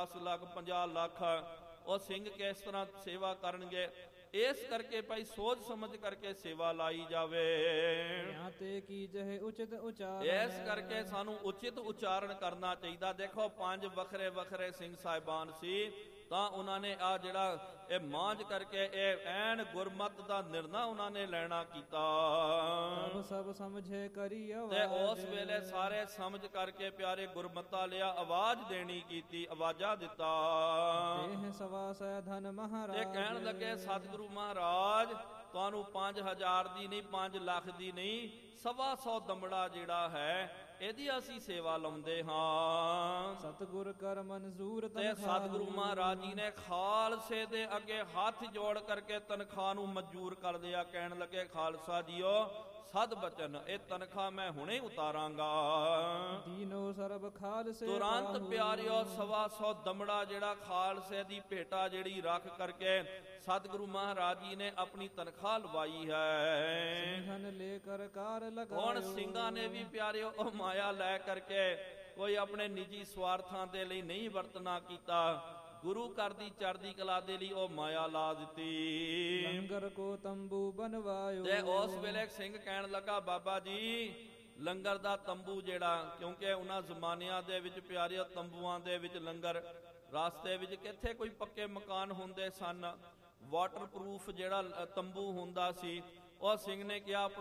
10 ਲੱਖ 50 ਲੱਖ ਉਹ ਸਿੰਘ ਕਿਸ ਤਰ੍ਹਾਂ ਸੇਵਾ ਕਰਨਗੇ। ਇਸ ਕਰਕੇ ਭਾਈ ਸੋਚ ਸਮਝ ਕਰਕੇ ਸੇਵਾ ਲਾਈ ਜਾਵੇ। ਇਸ ਕਰਕੇ ਸਾਨੂੰ ਉਚਿਤ ਉਚਾਰਨ ਕਰਨਾ ਚਾਹੀਦਾ। ਦੇਖੋ 5 ਵੱਖਰੇ ਵੱਖਰੇ ਸਿੰਘ ਸਾਹਿਬਾਨ ਸੀ, ਤਾਂ ਉਹਨਾਂ ਨੇ ਆ ਜਿਹੜਾ ਇਹ ਮਾਂਝ ਕਰਕੇ ਇਹ ਐਨ ਗੁਰਮਤ ਦਾ ਨਿਰਣਾ ਉਹਨਾਂ ਨੇ ਲੈਣਾ ਕੀਤਾ। ਸਭ ਸਮਝੇ ਕਰੀ ਤੇ ਉਸ ਵੇਲੇ ਸਾਰੇ ਸਮਝ ਕਰਕੇ ਪਿਆਰੇ ਗੁਰਮਤਾ ਲਿਆ ਆਵਾਜ਼ ਦੇਣੀ ਕੀਤੀ, ਆਵਾਜ਼ਾਂ ਦਿੱਤਾ। ਤੇ ਕਹਿਣ ਲੱਗੇ ਸਤਿਗੁਰੂ ਮਹਾਰਾਜ ਤੁਹਾਨੂੰ 5000 ਦੀ ਨਹੀਂ 5 ਲੱਖ ਦੀ ਨਹੀਂ 125 ਦਮੜਾ ਜਿਹੜਾ ਹੈ ਇਹਦੀ ਅਸੀਂ ਸੇਵਾ ਲਾਉਂਦੇ ਹਾਂ। ਸਤਿਗੁਰ ਕਰ ਮਨਜ਼ੂਰ ਤੇ ਸਤਿਗੁਰੂ ਮਹਾਰਾਜ ਜੀ ਨੇ ਖਾਲਸੇ ਦੇ ਅੱਗੇ ਹੱਥ ਜੋੜ ਕਰਕੇ ਤਨਖਾਹ ਨੂੰ ਮਨਜ਼ੂਰ ਕਰ ਲਿਆ। ਕਹਿਣ ਲੱਗੇ ਖਾਲਸਾ ਜੀਓ ਸਦ ਬਚਨ ਇਹ ਤਨਖਾਹ ਮੈਂ ਹੁਣੇ ਉਤਾਰਾਂਗਾ। ਦੀਨੋ ਸਰਬ ਖਾਲਸੇ ਤੁਰੰਤ ਪਿਆਰਿਓ 125 ਦਮੜਾ ਜਿਹੜਾ ਖਾਲਸੇ ਦੀ ਭੇਟਾ ਜਿਹੜੀ ਰੱਖ ਕਰਕੇ ਸਤਿਗੁਰੂ ਮਹਾਰਾਜ ਜੀ ਨੇ ਆਪਣੀ ਤਨਖਾਹ ਲਵਾਈ ਹੈ। ਸਿੰਘਨ ਲੈ ਕਰ ਕਾਰ ਲਗਾਇਓ। ਹੁਣ ਸਿੰਘਾਂ ਨੇ ਵੀ ਪਿਆਰਿਓ ਉਹ ਮਾਇਆ ਲੈ ਕਰਕੇ ਕੋਈ ਆਪਣੇ ਨਿੱਜੀ ਸਵਾਰਥਾਂ ਦੇ ਲਈ ਨਹੀਂ ਵਰਤਣਾ ਕੀਤਾ, ਗੁਰੂ ਘਰ ਦੀ ਚੜ੍ਹਦੀ ਕਲਾ ਦੇ ਲਈ ਉਹ ਮਾਇਆ ਲਾ ਦਿੱਤੀ। ਲੰਗਰ ਕੋ ਤੰਬੂ ਬਣਵਾਇਓ। ਤੇ ਉਸ ਵੇਲੇ ਸਿੰਘ ਕਹਿਣ ਲੱਗਾ ਬਾਬਾ ਜੀ ਲੰਗਰ ਦਾ ਤੰਬੂ ਜਿਹੜਾ, ਕਿਉਂਕਿ ਉਹਨਾਂ ਜ਼ਮਾਨਿਆਂ ਦੇ ਵਿੱਚ ਪਿਆਰਿਓ ਤੰਬੂਆਂ ਦੇ ਵਿੱਚ ਲੰਗਰ, ਰਾਸਤੇ ਵਿੱਚ ਕਿੱਥੇ ਕੋਈ ਪੱਕੇ ਮਕਾਨ ਹੁੰਦੇ ਸਨ, ਵਾਟਰਪ੍ਰੂਫ ਜਿਹੜਾ ਤੰਬੂ ਹੁੰਦਾ ਸੀ। ਉਹ ਸਿੰਘ ਨੇ ਕਿਹਾ ਆਪਣਾ